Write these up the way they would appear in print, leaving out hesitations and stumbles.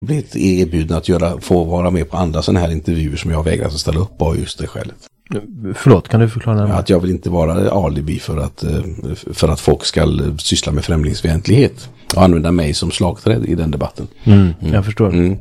blivit erbjudna att få vara med på andra sådana här intervjuer som jag vägrat att ställa upp av just det skälet. Förlåt, kan du förklara det? Att jag vill inte vara alibi för att folk ska syssla med främlingsfientlighet och använda mig som slagträd i den debatten. Jag förstår.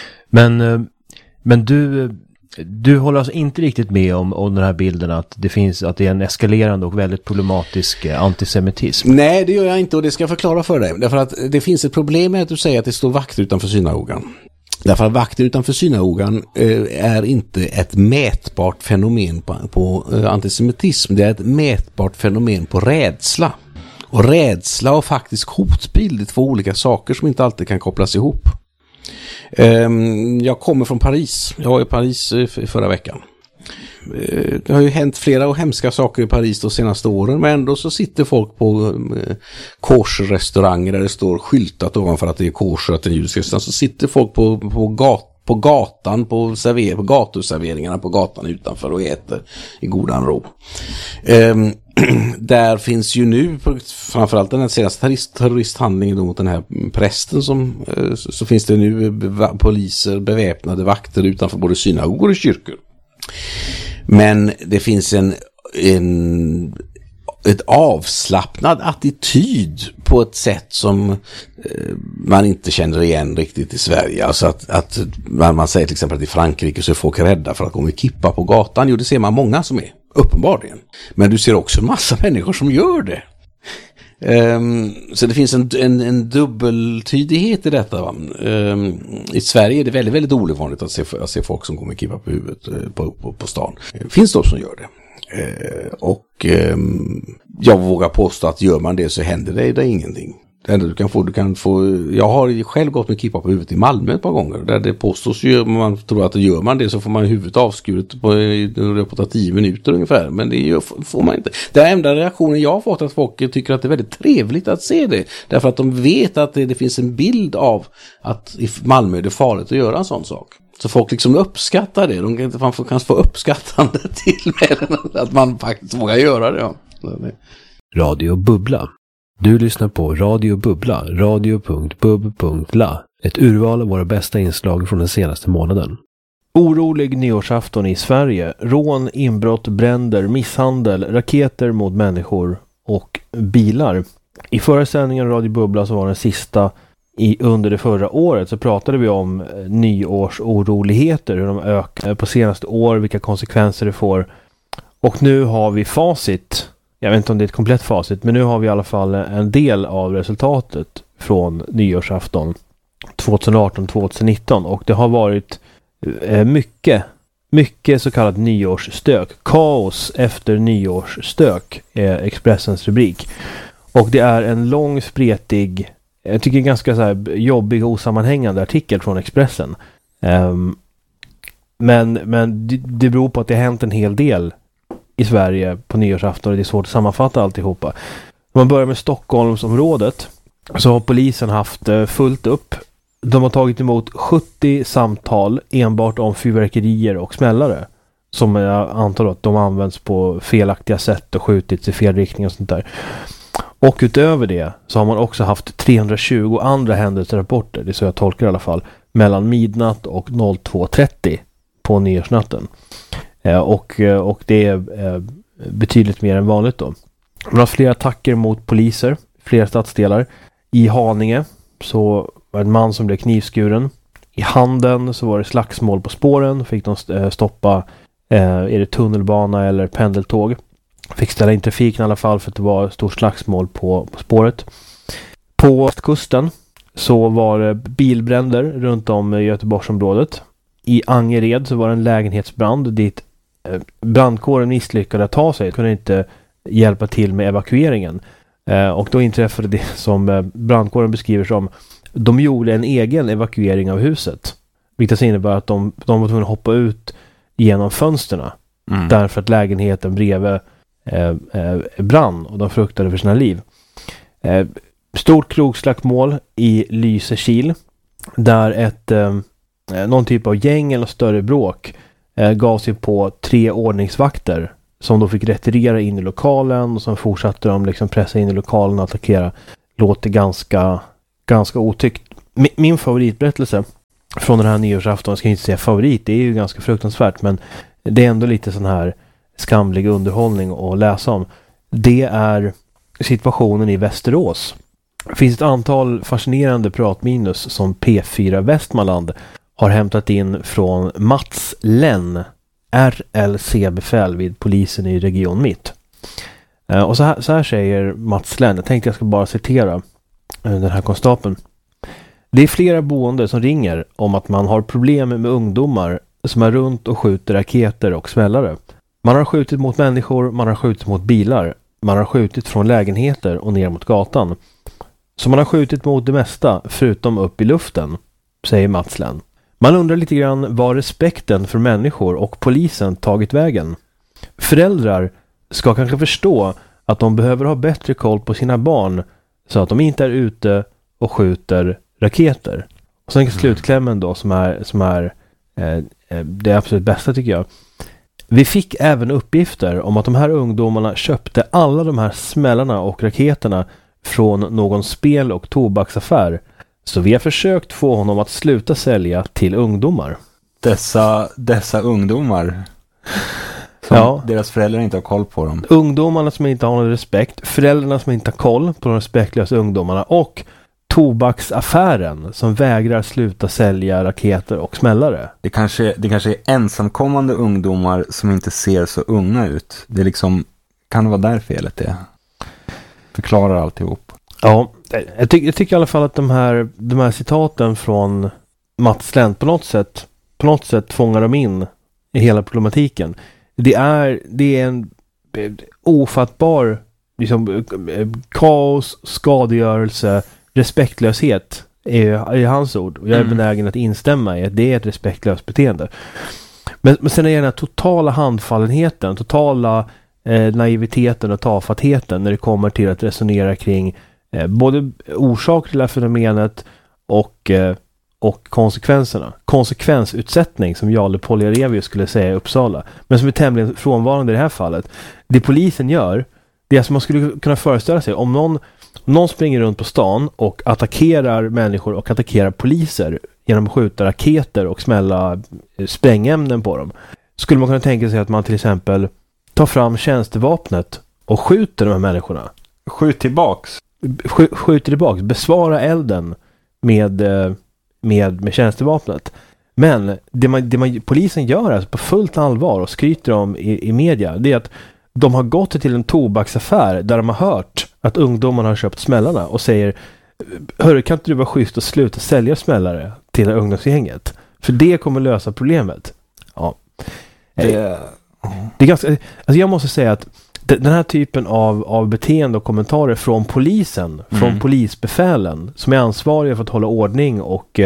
Men du håller alltså inte riktigt med om den här bilden att det är en eskalerande och väldigt problematisk antisemitism? Nej, det gör jag inte, och det ska jag förklara för dig. Därför att det finns ett problem med att du säger att det står vakter utanför synagogan. Därför att vakter utanför synagogan är inte ett mätbart fenomen på antisemitism. Det är ett mätbart fenomen på rädsla. Och rädsla och faktisk hotbild är två olika saker som inte alltid kan kopplas ihop. Jag kommer från Paris. Jag var i Paris förra veckan. Det har ju hänt flera och hemska saker i Paris de senaste åren, men ändå så sitter folk på kosher-restauranger där det står skyltat ovanför att det är kosher, att det är judisk restaurang. Så sitter folk på gatan, på gatuserveringarna på gatan utanför och äter i godan ro. Där finns ju nu, framförallt den här senaste terroristhandlingen mot den här prästen, så finns det nu poliser, beväpnade vakter utanför både synagogor och kyrkor. Men det finns ett avslappnad attityd på ett sätt som man inte känner igen riktigt i Sverige. Alltså att man säger till exempel att i Frankrike så är folk rädda för att gå med kippa på gatan. Jo, det ser man många som är, uppenbarligen. Men du ser också massa människor som gör det. Så det finns en dubbeltydighet i detta. Va? I Sverige är det väldigt, väldigt ovanligt att se folk som går med kippa på huvudet på stan. Det finns de som gör det. Jag vågar påstå att gör man det så händer det ingenting. Det enda du kan få, jag har själv gått med kippa på huvudet i Malmö ett par gånger, där det påstås ju, man tror att gör man det så får man huvudet avskuret på 10 minuter ungefär, men det får man inte. Den enda reaktionen jag har fått är att folk tycker att det är väldigt trevligt att se det, därför att de vet att det finns en bild av att i Malmö är det farligt att göra en sån sak. Så folk liksom uppskattar det. Man får kanske få uppskattande till med att man faktiskt vågar göra det. Ja. Radio Bubbla. Du lyssnar på Radio Bubbla, radio.bub.la. Ett urval av våra bästa inslag från den senaste månaden. Orolig nyårsafton i Sverige. Rån, inbrott, bränder, misshandel, raketer mot människor och bilar. I förra sändningen Radio Bubbla, så var den sista under det förra året, så pratade vi om nyårsoroligheter, hur de ökar på senaste år, vilka konsekvenser det får. Och nu har vi facit. Jag vet inte om det är ett komplett facit, men nu har vi i alla fall en del av resultatet från nyårsafton 2018-2019, och det har varit mycket så kallat nyårsstök. Kaos efter nyårsstök är Expressens rubrik. Och det är en lång, spretig, jag tycker ganska så här jobbig och osammanhängande artikel från Expressen. Men det beror på att det har hänt en hel del i Sverige på nyårsafton, och det är svårt att sammanfatta alltihopa. Om man börjar med Stockholmsområdet, så har polisen haft fullt upp. De har tagit emot 70 samtal enbart om fyrverkerier och smällare, som jag antar att de används på felaktiga sätt och skjutits i fel riktning och sånt där. Och utöver det så har man också haft 320 andra händelserapporter, det är så jag tolkar i alla fall, mellan midnatt och 02.30 på nyårsnatten. Och det är betydligt mer än vanligt då. Man har flera attacker mot poliser, flera stadsdelar. I Haninge så var en man som blev knivskuren. I Handen så var det slagsmål på spåren. Fick de stoppa, är det tunnelbana eller pendeltåg. Fick ställa in trafiken i alla fall för att det var stort slagsmål på spåret. På kusten så var det bilbränder runt om i Göteborgsområdet. I Angered så var det en lägenhetsbrand dit brandkåren misslyckade att ta sig. Kunde inte hjälpa till med evakueringen. Och då inträffade det som brandkåren beskriver som: de gjorde en egen evakuering av huset. Vilket innebär att de var tvungna att hoppa ut genom fönsterna. Därför att lägenheten bredvid brann och de fruktade för sina liv. Stort krogslagsmål i Lysekil, där någon typ av gäng eller större bråk gav sig på 3 ordningsvakter som då fick retirera in i lokalen, och som fortsatte de liksom pressa in i lokalen och attackera. Låter ganska otyckt. Min favoritberättelse från den här nyårsafton, jag ska inte säga favorit, det är ju ganska fruktansvärt, men det är ändå lite sån här skamlig underhållning att läsa om. Det är situationen i Västerås. Det finns ett antal fascinerande pratminus som P4 Västmanland har hämtat in från Mats Lenn, RLC-befäl vid polisen i Region Mitt. Och så här säger Mats Lenn, jag tänkte jag ska bara citera den här konstapeln. Det är flera boende som ringer om att man har problem med ungdomar som är runt och skjuter raketer och smällare. Man har skjutit mot människor, man har skjutit mot bilar, man har skjutit från lägenheter och ner mot gatan. Så man har skjutit mot det mesta förutom upp i luften, säger Mats Lenn. Man undrar lite grann var respekten för människor och polisen tagit vägen. Föräldrar ska kanske förstå att de behöver ha bättre koll på sina barn så att de inte är ute och skjuter raketer. Och sen slutklämmen då som är det absolut bästa tycker jag. Vi fick även uppgifter om att de här ungdomarna köpte alla de här smällarna och raketerna från någon spel- och tobaksaffär. Så vi har försökt få honom att sluta sälja till ungdomar. Dessa ungdomar som deras föräldrar inte har koll på dem. Ungdomarna som inte har någon respekt, föräldrarna som inte har koll på de respektlösa ungdomarna och tobaksaffären som vägrar sluta sälja raketer och smällare. Det kanske är ensamkommande ungdomar som inte ser så unga ut. Det är liksom, kan det vara där felet är? Förklarar alltihop. Ja, jag tycker i alla fall att de här citaten från Mats Lenn på något sätt fångar dem in i hela problematiken. Det är en ofattbar liksom, kaos, skadegörelse, respektlöshet är hans ord. Och jag är benägen att instämma i att det är ett respektlöst beteende. Men sen är det den här totala handfallenheten, totala naiviteten och tafattheten när det kommer till att resonera kring både orsak till det här fenomenet och konsekvenserna. Konsekvensutsättning som Jarle Polearevius skulle säga i Uppsala. Men som är tämligen frånvarande i det här fallet. Det polisen gör, det är som man skulle kunna föreställa sig. Om någon springer runt på stan och attackerar människor och attackerar poliser genom att skjuta raketer och smälla sprängämnen på dem. Skulle man kunna tänka sig att man till exempel tar fram tjänstevapnet och skjuter de här människorna. Skjuter tillbaks. Besvara elden med tjänstevapnet. Men det polisen gör alltså på fullt allvar och skryter om i media, det är att de har gått till en tobaksaffär där de har hört att ungdomarna har köpt smällarna och säger, hörru, kan inte du vara schysst och sluta sälja smällare till ungdomsgänget? För det kommer lösa problemet. Ja. Det är ganska, alltså jag måste säga att den här typen av beteende och kommentarer från polisen, från polisbefälen som är ansvariga för att hålla ordning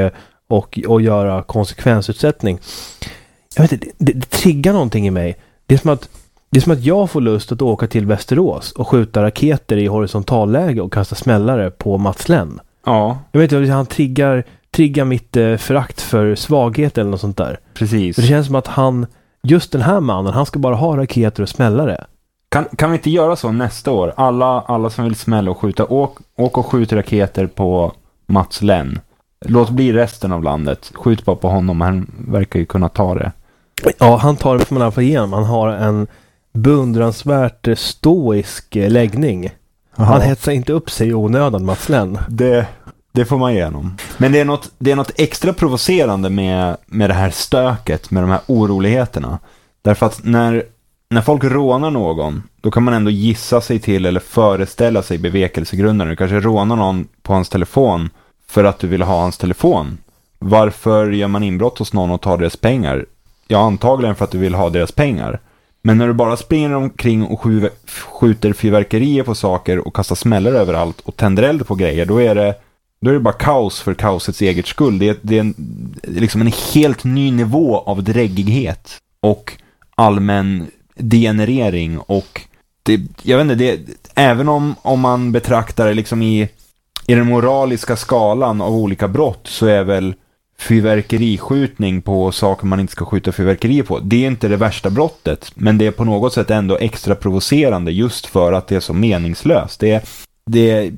och göra konsekvensutsättning. Jag vet inte, det triggar någonting i mig. Det är som att jag får lust att åka till Västerås och skjuta raketer i horisontalläge och kasta smällare på Mats Lenn. Ja. Jag vet inte, han triggar mitt förakt för svaghet eller något sånt där. Precis. För det känns som att just den här mannen, han ska bara ha raketer och smällare. Kan vi inte göra så nästa år? Alla som vill smälla och skjuta, åk och skjut raketer på Mats Lenn. Låt bli resten av landet. Skjut bara på honom, han verkar ju kunna ta det. Ja, han tar det för man får igenom. Han har en beundransvärt stoisk läggning. Aha. Han hetsar inte upp sig i onödan, Mats Lenn. Det får man igenom. Men det är något extra provocerande med det här stöket, med de här oroligheterna. Därför att när folk rånar någon, då kan man ändå gissa sig till eller föreställa sig bevekelsegrunderna. Du kanske rånar någon på hans telefon för att du vill ha hans telefon. Varför gör man inbrott hos någon och tar deras pengar? Ja, antagligen för att du vill ha deras pengar. Men när du bara springer omkring och skjuter fyrverkerier på saker och kastar smällare överallt och tänder eld på grejer, då är det bara kaos för kaosets eget skull. Det är liksom en helt ny nivå av dräggighet och allmän degenerering. Och jag vet inte, även om man betraktar det liksom i den moraliska skalan av olika brott, så är väl fyrverkeriskjutning på saker man inte ska skjuta fyrverkerier på, det är inte det värsta brottet, men det är på något sätt ändå extra provocerande just för att det är så meningslöst.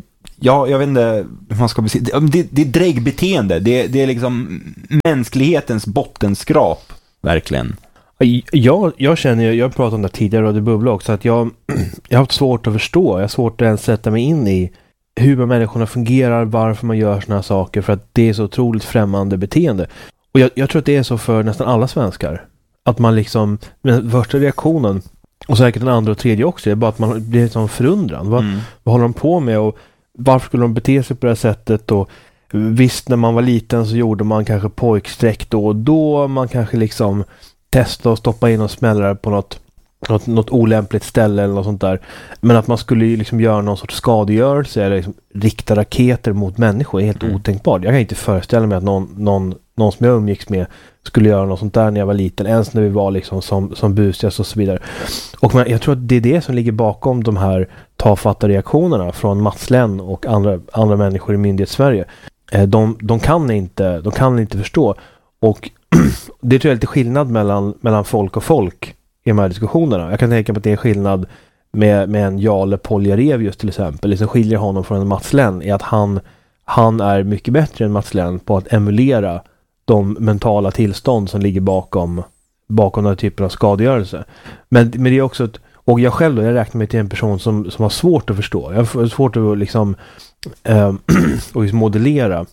Ja, jag vet inte hur man ska beskriva. Det är dräggbeteende. Det är liksom mänsklighetens bottenskrap, verkligen. Jag känner, jag pratade om det tidigare och det bubblar också, att jag har haft svårt att förstå. Jag har svårt att ens sätta mig in i hur människorna fungerar, varför man gör såna här saker, för att det är så otroligt främmande beteende. Och jag tror att det är så för nästan alla svenskar. Att man liksom, den första reaktionen, och säkert den andra och tredje också, är bara att man blir liksom förundran. Vad håller de på med och varför skulle de bete sig på det här sättet? Och visst, när man var liten så gjorde man kanske pojksträck då. Man kanske liksom testa och stoppa in och smälla på något olämpligt ställe eller något sånt där. Men att man skulle ju liksom göra någon sorts skadegörelse eller liksom rikta raketer mot människor är helt otänkbart. Jag kan inte föreställa mig att någon som jag umgicks med skulle göra något sånt där när jag var liten. Ens när vi var liksom som busigas och så vidare. Och jag tror att det är det som ligger bakom de här tafatta reaktionerna från Mats Lenn och andra människor i myndighetssverige. De kan inte förstå. Och det tror jag är lite skillnad mellan folk och folk i de här diskussionerna. Jag kan tänka mig att det är en skillnad med en Jarle Poljarevius till exempel. Det som skiljer honom från en Mats Lenn är att han är mycket bättre än Mats Lenn på att emulera de mentala tillstånd som ligger bakom den här typen av skadegörelse. Men det är också och jag själv då, jag räknar mig till en person som har svårt att förstå. Jag har svårt att liksom och modellera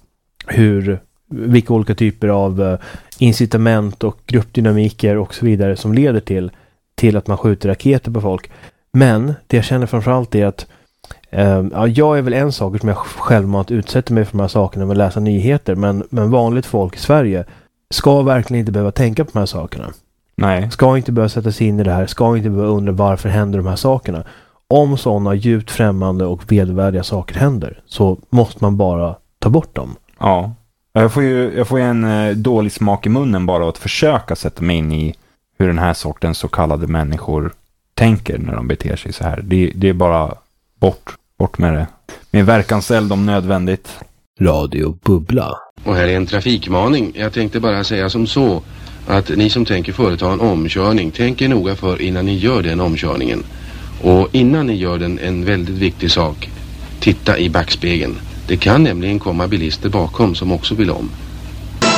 vilka olika typer av incitament och gruppdynamiker och så vidare som leder till att man skjuter raketer på folk. Men det jag känner framförallt är att jag är väl en sak som jag självmant utsätter mig för de här sakerna med att läsa nyheter, men vanligt folk i Sverige ska verkligen inte behöva tänka på de här sakerna. Nej. Ska inte behöva sätta sig in i det här, ska inte behöva undra varför händer de här sakerna. Om sådana djupt främmande och vedervärdiga saker händer så måste man bara ta bort dem. Ja. Jag får ju en dålig smak i munnen bara att försöka sätta mig in i hur den här sortens så kallade människor tänker när de beter sig så här. Det är bara bort med det. Med verkanseld om nödvändigt. Radio Bubbla. Och här är en trafikmaning. Jag tänkte bara säga som så att ni som tänker företa en omkörning, tänk er noga för innan ni gör den omkörningen. Och innan ni gör den, en väldigt viktig sak, titta i backspegeln. Det kan nämligen komma bilister bakom som också vill om.